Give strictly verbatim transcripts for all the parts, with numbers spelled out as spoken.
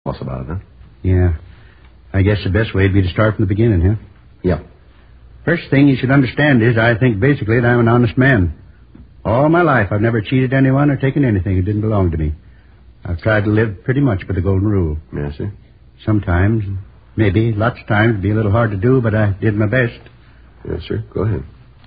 Tell us about it, huh? Yeah. I guess the best way would be to start from the beginning, huh? Yep. First thing you should understand is I think basically that I'm an honest man. All my life I've never cheated anyone or taken anything that didn't belong to me. I've tried to live pretty much by the golden rule. Yes, sir. Sometimes, maybe, lots of times, it'd be a little hard to do, but I did my best. Yes, sir. Go ahead.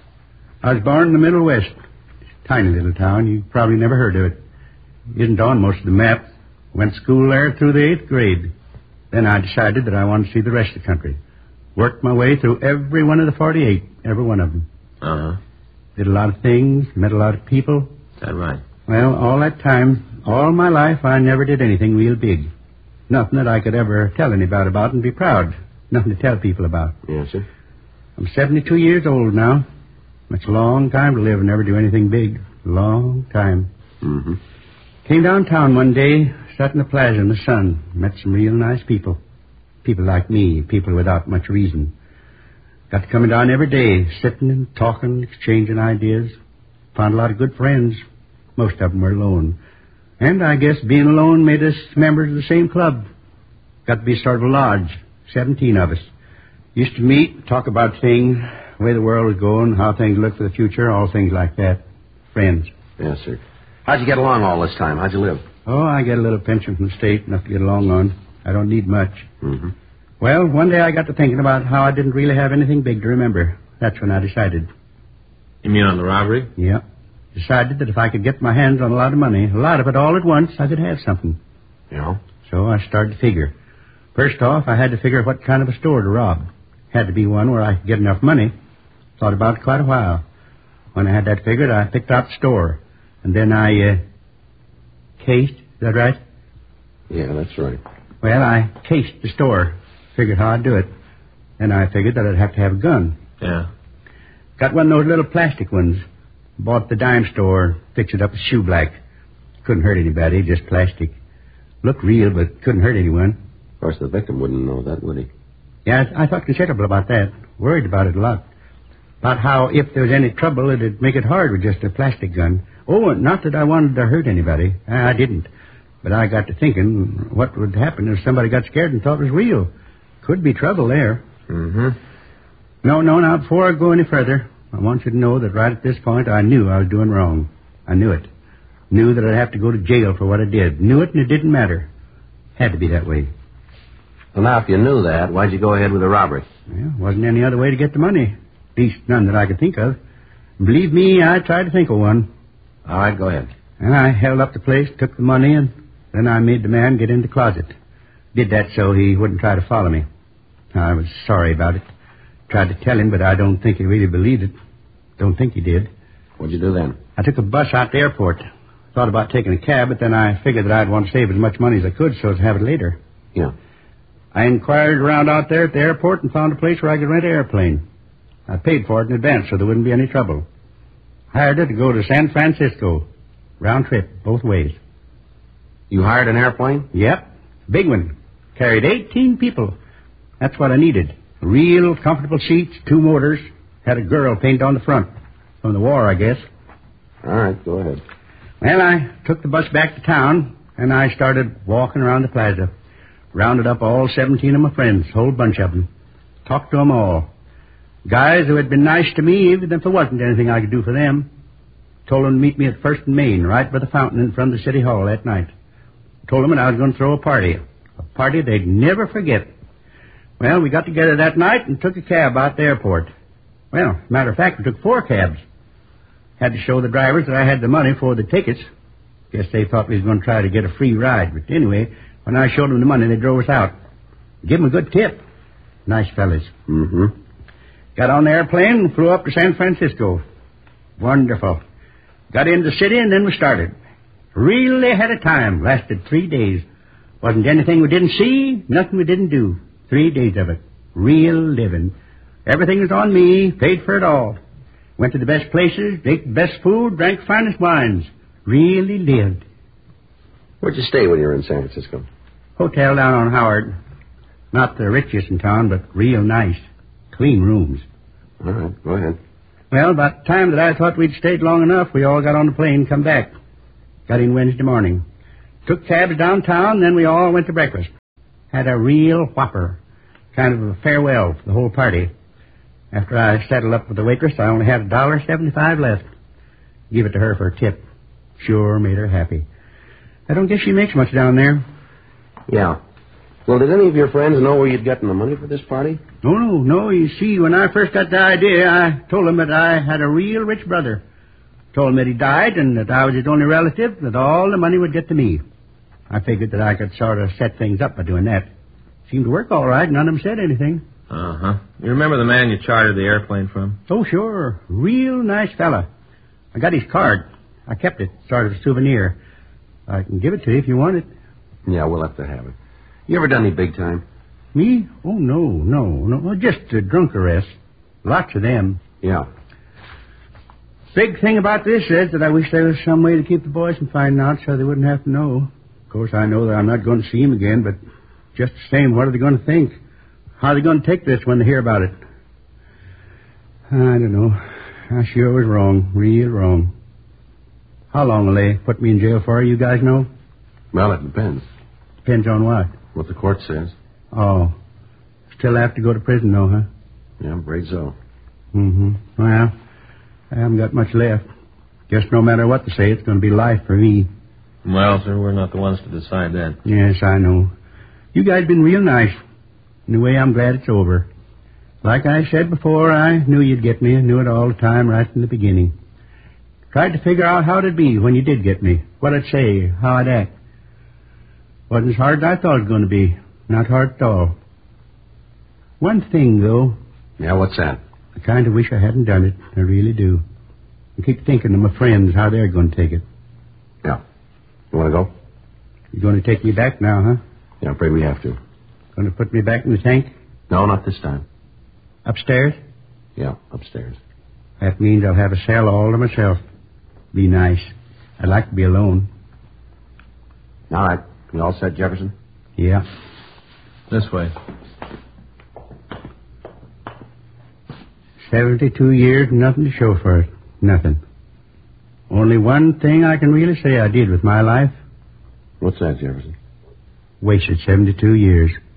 I was born in the Middle West. Tiny little town. You probably never heard of it. Isn't on most of the map. Went to school there through the eighth grade. Then I decided that I wanted to see the rest of the country. Worked my way through every one of the forty-eight. Every one of them. Uh-huh. Did a lot of things. Met a lot of people. Is that right? Well, all that time, all my life, I never did anything real big. Nothing that I could ever tell anybody about and be proud. Nothing to tell people about. Yes, sir. I'm seventy-two years old now. That's a long time to live and never do anything big. Long time. Mm-hmm. Came downtown one day, sat in the plaza in the sun. Met some real nice people. People like me, people without much reason. Got to coming down every day, sitting and talking, exchanging ideas. Found a lot of good friends. Most of them were alone. And I guess being alone made us members of the same club. Got to be sort of a lodge. Seventeen of us. Used to meet, talk about things, the way the world was going, how things look for the future, all things like that. Friends. Yes, sir. How'd you get along all this time? How'd you live? Oh, I get a little pension from the state, enough to get along on. I don't need much. Mm-hmm. Well, one day I got to thinking about how I didn't really have anything big to remember. That's when I decided. You mean on the robbery? Yeah. Decided that if I could get my hands on a lot of money, a lot of it all at once, I could have something. Yeah? So I started to figure. First off, I had to figure what kind of a store to rob. Had to be one where I could get enough money. Thought about it quite a while. When I had that figured, I picked out the store. And then I, uh, cased. Is that right? Yeah, that's right. Well, I cased the store. Figured how I'd do it. Then I figured that I'd have to have a gun. Yeah. Got one of those little plastic ones. Bought at the dime store. Fixed it up with shoe black. Couldn't hurt anybody, just plastic. Looked real, but couldn't hurt anyone. Of course, the victim wouldn't know that, would he? Yeah, I, I thought considerable about that. Worried about it a lot. About how if there was any trouble, it'd make it hard with just a plastic gun. Oh, not that I wanted to hurt anybody. I didn't. But I got to thinking what would happen if somebody got scared and thought it was real. Could be trouble there. Mm-hmm. No, no, now, before I go any further, I want you to know that right at this point, I knew I was doing wrong. I knew it. Knew that I'd have to go to jail for what I did. Knew it, and it didn't matter. Had to be that way. Well, now, if you knew that, why'd you go ahead with the robbery? Well, wasn't any other way to get the money. At least none that I could think of. Believe me, I tried to think of one. All right, go ahead. And I held up the place, took the money, and then I made the man get in the closet. Did that so he wouldn't try to follow me. I was sorry about it. Tried to tell him, but I don't think he really believed it. Don't think he did. What'd you do then? I took a bus out to the airport. Thought about taking a cab, but then I figured that I'd want to save as much money as I could so as to have it later. Yeah. I inquired around out there at the airport and found a place where I could rent an airplane. I paid for it in advance so there wouldn't be any trouble. Hired it to go to San Francisco. Round trip, both ways. You hired an airplane? Yep. Big one. Carried eighteen people. That's what I needed. Real comfortable seats, two motors. Had a girl painted on the front. From the war, I guess. All right, go ahead. Well, I took the bus back to town, and I started walking around the plaza. Rounded up all seventeen of my friends, whole bunch of them. Talked to them all. Guys who had been nice to me, even if there wasn't anything I could do for them. Told them to meet me at First and Main, right by the fountain in front of the city hall that night. Told them that I was going to throw a party. A party they'd never forget. Well, we got together that night and took a cab out the airport. Well, as a matter of fact, we took four cabs. Had to show the drivers that I had the money for the tickets. Guess they thought we was going to try to get a free ride. But anyway, when I showed them the money, they drove us out. Give them a good tip. Nice fellas. Mm-hmm. Got on the airplane and flew up to San Francisco. Wonderful. Got into the city and then we started. Really had a time. Lasted three days. Wasn't anything we didn't see, nothing we didn't do. Three days of it. Real living. Everything was on me, paid for it all. Went to the best places, ate the best food, drank finest wines. Really lived. Where'd you stay when you were in San Francisco? Hotel down on Howard. Not the richest in town, but real nice. Clean rooms. All right, go ahead. Well, about the time that I thought we'd stayed long enough, we all got on the plane and come back. Got in Wednesday morning. Took cabs downtown, then we all went to breakfast. had a real whopper, kind of a farewell for the whole party. After I settled up with the waitress, I only had a dollar seventy-five left. Give it to her for a tip. Sure made her happy. I don't guess she makes much down there. Yeah. Well, did any of your friends know where you'd gotten the money for this party? No, no, no. You see, when I first got the idea, I told them that I had a real rich brother. Told him that he died and that I was his only relative, that all the money would get to me. I figured that I could sort of set things up by doing that. Seemed to work all right. None of them said anything. Uh-huh. You remember the man you chartered the airplane from? Oh, sure. Real nice fella. I got his card. I kept it, sort of a souvenir. I can give it to you if you want it. Yeah, we'll have to have it. You ever done any big time? Me? Oh, no, no, no. Just a drunk arrest. Lots of them. Yeah. Big thing about this is that I wish there was some way to keep the boys from finding out so they wouldn't have to know. Of course, I know that I'm not going to see them again, but just the same, what are they going to think? How are they going to take this when they hear about it? I don't know. I sure was wrong, real wrong. How long will they put me in jail for, you guys know? Well, it depends. Depends on what? What the court says. Oh. Still have to go to prison, though, huh? Yeah, I'm afraid so. Mm-hmm. Well, I haven't got much left. Guess no matter what they say, it's going to be life for me. Well, sir, we're not the ones to decide that. Yes, I know. You guys been real nice. In a way, I'm glad it's over. Like I said before, I knew you'd get me. I knew it all the time right from the beginning. Tried to figure out how it'd be when you did get me. What I'd say, how I'd act. Wasn't as hard as I thought it was going to be. Not hard at all. One thing, though. Yeah, what's that? I kind of wish I hadn't done it. I really do. I keep thinking of my friends, how they're going to take it. Yeah. You want to go? You're going to take me back now, huh? Yeah, I'm afraid we have to. Going to put me back in the tank? No, not this time. Upstairs? Yeah, upstairs. That means I'll have a cell all to myself. Be nice. I'd like to be alone. All right. You all set, Jefferson? Yeah. This way. Seventy-two years and nothing to show for it. Nothing. Only one thing I can really say I did with my life. What's that, Jefferson? Wasted seventy-two years.